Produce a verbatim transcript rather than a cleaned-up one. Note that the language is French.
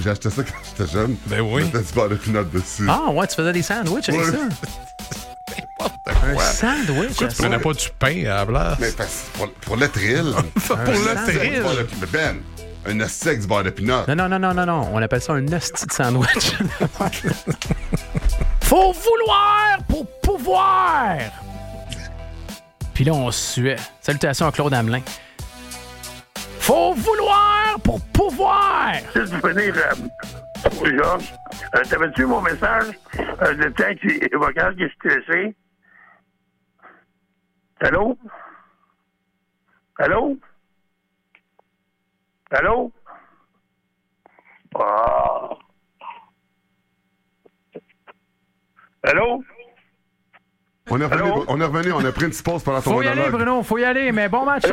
J'ai acheté ça quand j'étais jeune. Ben oui. Je mettais du beurre de pinot dessus. Ah, ouais, tu faisais des sandwichs avec Ouais. ça. Un sandwich. Pourquoi tu prenais pas du pain à la place? Mais parce- pour, pour le thrill. Pour le Sec, thrill. beurre de- Mais Ben, un hostie avec du beurre de pinot. Non, non, non, non, non, non. On appelle ça un hostie de sandwich. Faut vouloir pour pouvoir! Puis là, on suait. Salutations à Claude Hamelin. Faut vouloir pour pouvoir! Juste pour finir, euh, Georges, euh, t'avais-tu mon message euh, de texte vocal que je t'ai laissé? Allô? Allô? Allô? Ah. Allô? On est revenu, Allô? on est revenu, on a pris une petite pause pendant ton Faut y aller, monologue. Bruno, faut y aller, mais bon match.